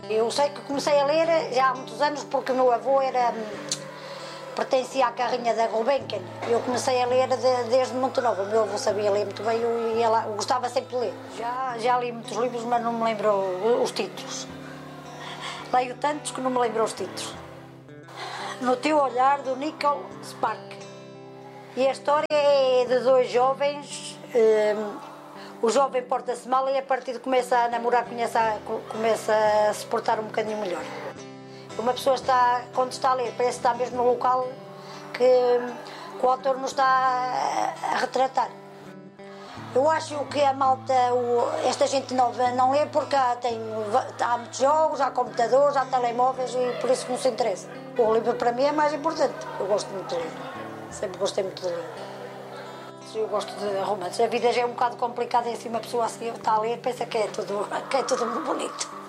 Eu sei que comecei a ler já há muitos anos porque o meu avô pertencia à carrinha da Gulbenkian. Eu comecei a ler desde muito novo. O meu avô sabia ler muito bem, eu gostava sempre de ler. Já li muitos livros, mas não me lembro os títulos. Leio tantos que não me lembro os títulos. No Teu Olhar, do Nicholas Sparks. E a história é de dois jovens. O jovem porta-se mal e a partir de começa a namorar, começa a se portar um bocadinho melhor. Uma pessoa está, quando está a ler, parece que está mesmo no local que o autor nos está a retratar. Eu acho que a malta, esta gente nova não lê porque há muitos jogos, há computadores, há telemóveis e por isso que não se interessa. O livro para mim é mais importante. Eu gosto muito de ler. Sempre gostei muito de ler. Eu gosto de romances. A vida já é um bocado complicada e assim uma pessoa assim está a ler pensa que é tudo muito bonito.